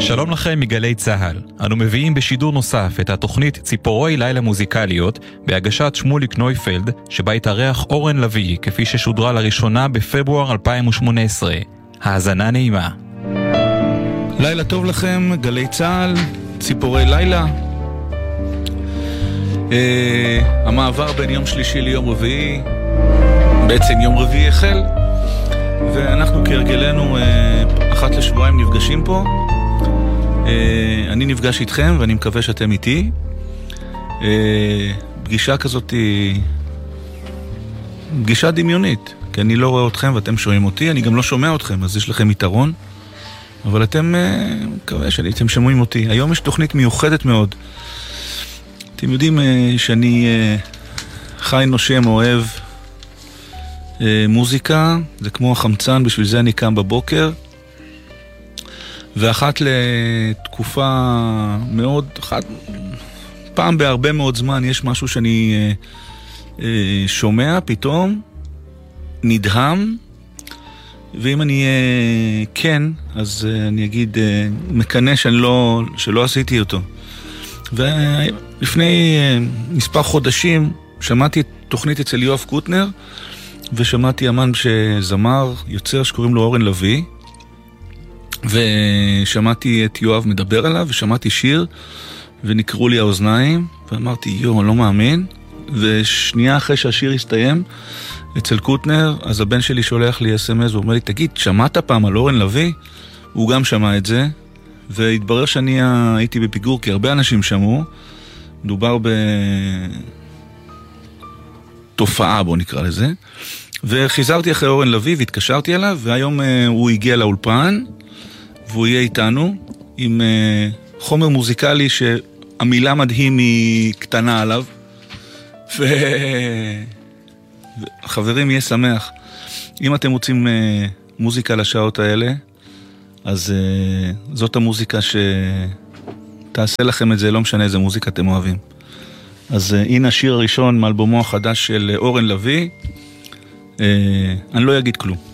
שלום לכם מגלי צהל. אנו מביאים בשידור נוסף את התוכנית ציפורי לילה מוזיקליות בהגשת שמוליק נויפלד, שבה התארח אורן לוי, כפי ששודרה לראשונה בפברואר 2018. האזנה נעימה. לילה טוב לכם, גלי צהל, ציפורי לילה. המעבר בין יום שלישי ליום רביעי, בעצם יום רביעי החל, ואנחנו כהרגלנו אחת לשבועיים נפגשים פה. אני נפגש איתכם ואני מקווה שאתם איתי. פגישה כזאת היא פגישה דמיונית, כי אני לא רואה אתכם ואתם שומעים אותי, אני גם לא שומע אתכם, אז יש לכם יתרון, אבל אתם מקווה שאתם שומעים אותי. היום יש תוכנית מיוחדת מאוד. אתם יודעים שאני חי נושם אוהב מוזיקה, זה כמו החמצן, בשביל זה אני קם בבוקר, ואחת לתקופה מאוד, פעם בהרבה מאוד זמן יש משהו שאני שומע פתאום, נדהם, ואם אני כן, אז אני אגיד מקנה שלא עשיתי אותו. ולפני מספר חודשים שמעתי תוכנית אצל יואב קוטנר, ושמעתי אמן שזמר, יוצר שקוראים לו אורן לוי, ושמעתי את יואב מדבר עליו, ושמעתי שיר, ונקראו לי האוזניים, ואמרתי, אני לא מאמין, ושנייה אחרי שהשיר הסתיים, אצל קוטנר, אז הבן שלי שולח לי SMS, ואומר לי, תגיד, שמעת פעם על אורן לוי? הוא גם שמע את זה, והתברר שאני הייתי בפיגור, כי הרבה אנשים שמעו, מדובר בתופעה, בוא נקרא לזה, וחיזרתי אחרי אורן לוי, והתקשרתי אליו, והיום הוא הגיע לאולפן, והוא יהיה איתנו עם חומר מוזיקלי שהמילה מדהים היא קטנה עליו, וחברים, יהיה שמח. אם אתם רוצים מוזיקה לשעות האלה, אז זאת המוזיקה שתעשה לכם את זה, לא משנה איזה מוזיקה אתם אוהבים. אז הנה השיר הראשון מאלבומו החדש של אורן לוי, אני לא אגיד כלום.